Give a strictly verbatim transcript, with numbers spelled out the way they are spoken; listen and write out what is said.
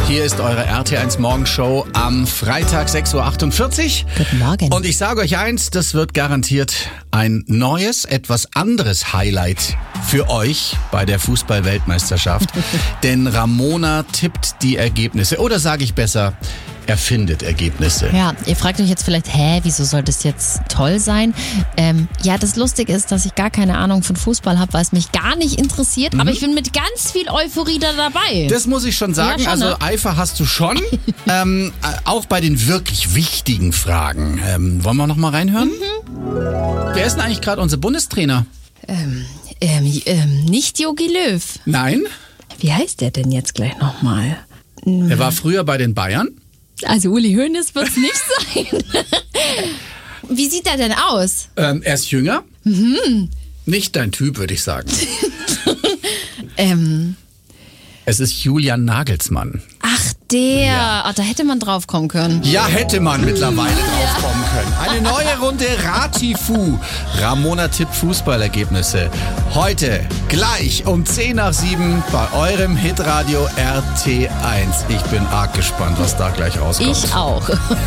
Hier ist eure R T eins Morgenshow am Freitag sechs Uhr achtundvierzig. Guten Morgen. Und ich sage euch eins, das wird garantiert ein neues, etwas anderes Highlight für euch bei der Fußball-Weltmeisterschaft. Denn Ramona tippt die Ergebnisse. Oder sage ich besser, erfindet Ergebnisse. Ja, ihr fragt euch jetzt vielleicht, hä, wieso soll das jetzt toll sein? Ähm, ja, das Lustige ist, dass ich gar keine Ahnung von Fußball habe, weil es mich gar nicht interessiert. Mhm. Aber ich bin mit ganz viel Euphorie da dabei. Das muss ich schon sagen. Ja, schon, also ne? Eifer hast du schon. ähm, äh, auch bei den wirklich wichtigen Fragen. Ähm, wollen wir noch mal reinhören? Mhm. Wer ist denn eigentlich gerade unser Bundestrainer? Ähm, ähm, ähm, nicht Jogi Löw. Nein. Wie heißt der denn jetzt gleich nochmal? Er war früher bei den Bayern. Also Uli Hoeneß wird es nicht sein. Wie sieht er denn aus? Ähm, er ist jünger. Mhm. Nicht dein Typ, würde ich sagen. ähm. Es ist Julian Nagelsmann. Ach, der. Ja. Ach, da hätte man drauf kommen können. Ja, hätte man mittlerweile drauf kommen können. Eine neue Runde Ratifu. Ramona tippt Fußballergebnisse. Heute gleich um zehn nach sieben bei eurem Hitradio R T eins. Ich bin arg gespannt, was da gleich rauskommt. Ich auch.